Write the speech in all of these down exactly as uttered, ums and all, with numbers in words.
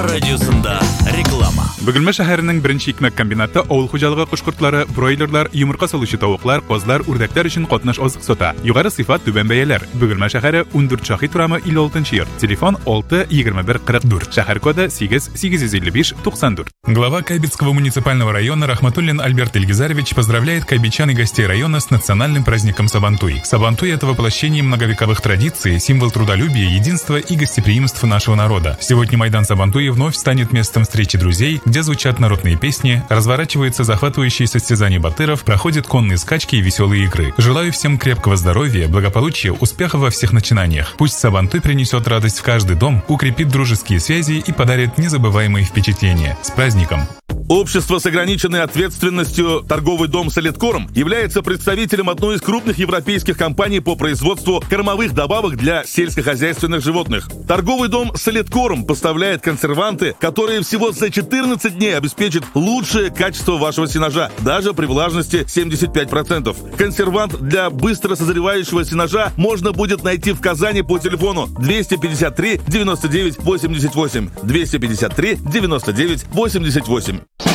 Радиосында реклама. Бөгелмә шәһәренең беренче икмәк комбинаты авыл хуҗалыгы кушкортлары, бройлерлар, йомырка салучы тавыклар, козлар, үрдәкләр өчен катнаш азык сата. Югары сыйфат, түбән бәяләр. Бөгелмә шәһәре ундүрт Шаһит урамы илле алтынчы йорт. Телефон алты егерме бер кырык дүрт. Шәһәр коды сигез сигез йөз илле биш туксан дүрт. Глава Кайбицкого муниципального района Рахматуллин Альберт Ильгизарович поздравляет кайбичан и гостей района с национальным праздником Сабантуй. Сабантуй – это воплощение многовековых традиций, символ трудолюбия, единства и гостеприимства нашего народа. Сегодня Майдан Сабантуи вновь станет местом встречи друзей, где звучат народные песни, разворачиваются захватывающие состязания батыров, проходят конные скачки и веселые игры. Желаю всем крепкого здоровья, благополучия, успеха во всех начинаниях. Пусть Сабантуй принесет радость в каждый дом, укрепит дружеские связи и подарит незабываемые впечатления. С праздником! Общество с ограниченной ответственностью «Торговый дом Солидкорм» является представителем одной из крупных европейских компаний по производству кормовых добавок для сельскохозяйственных животных. Торговый дом Солидкорм поставляет консерванты, которые всего за четырнадцать дней обеспечат лучшее качество вашего сенажа, даже при влажности семьдесят пять процентов. Консервант для быстро созревающего сенажа можно будет найти в Казани по телефону двести пятьдесят три девяносто девять восемьдесят восемь, двести пятьдесят три девяносто девять восемьдесят восемь.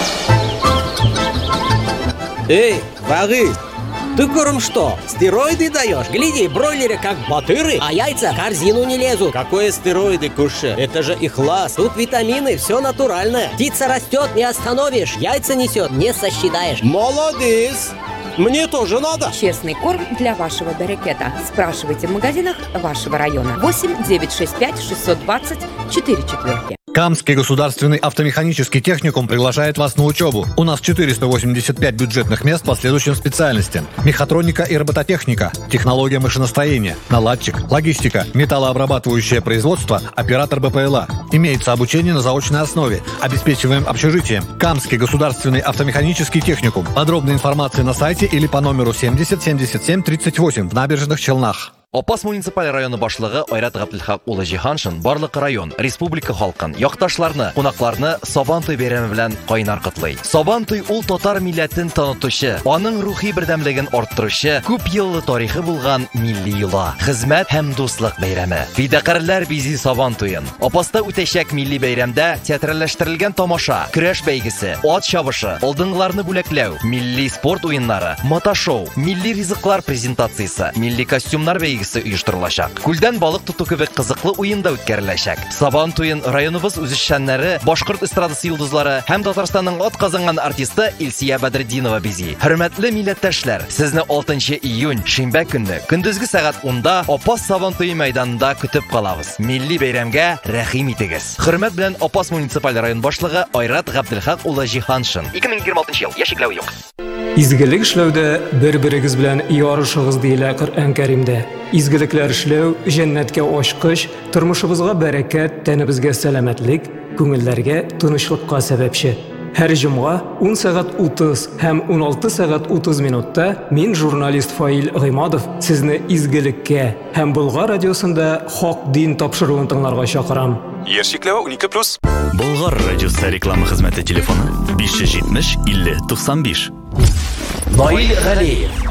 Эй, врагы, ты корм что, стероиды даешь? Гляди, бройлеры как батыры, а яйца в корзину не лезут. Какое стероиды, Куша? Это же ихлас. Тут витамины, все натуральное. Птица растет, не остановишь, яйца несет, не сосчитаешь. Молодец! Мне тоже надо. Честный корм для вашего берекета. Спрашивайте в магазинах вашего района. восемь девятьсот шестьдесят пять шестьсот двадцать четыре четверки. Камский государственный автомеханический техникум приглашает вас на учебу. У нас четыреста восемьдесят пять бюджетных мест по следующим специальностям: мехатроника и робототехника, технология машиностроения, наладчик, логистика, металлообрабатывающее производство, оператор БПЛА. Имеется обучение на заочной основе. Обеспечиваем общежитием. Камский государственный автомеханический техникум. Подробная информация на сайте или по номеру семьдесят семьдесят семь тридцать восемь в Набережных Челнах. Апас муниципаль районы башлыгы Айрат Габделхак улы Җиһаншин барлык район, республика халкын, якташларны, кунакларны Сабантуй бәйрәме белән кайнар котлый. Сабантуй ул татар милләтен танытучы, аның рухи бердәмлеген арттыручы, күп еллы тарихы булган милли йола, хезмәт һәм дуслык бәйрәме. Фидакарлар бизи Сабантуен. Апаста үтәчәк милли бәйрәмдә театральләштерелгән тамаша, көрәш бәйгесе, ат чабышы, алдынгыларны бүләкләү, милли спорт уеннары, мотошоу, милли ризыклар презентациясе, милли костюмнар бәйгесе оештырылачак. Күлдән балык тоту кебек кызыклы уенда үткәреләчәк. Сабантуен районыбыз үзешчәннәре, башкорт эстрадасы йолдызлары һәм Татарстанның атказанган артисты Илсия Бәдретдинова бизи. Хөрмәтле милләттәшләр, сезне алтынчы июнь шимбә көнне көндезге сәгать унда Апас Сабантуй мәйданында көтеп калабыз. Милли бәйрәмгә рәхим итегез. Хөрмәт белән Апас муниципаль район башлыгы Айрат Габделхак улы Җиһаншин. ике мең егерме алтынчы ел, яшикләү юк. Изгелек эшләүдә бер-берегез белән ярышыгыз диелә Коръән Кәримдә. Изгелекләр эшләү җәннәткә ачкыч, тормышыбызга бәрәкәт, тәнебезгә сәламәтлек, күңелләргә тынычлыкка сәбәпче. Һәр җомга ун сәгать утыз һәм ун алты сәгать утыз минутта мин журналист Фаил Гыймадов сезне изгелеккә һәм Болгар радиосында хак дин тапшыруын тыңларга чакырам. Яшикләү унике плюс. Болгар радиосы реклама хезмәте телефоны биш йөз җитмеш илле туксан биш. Наил Галиев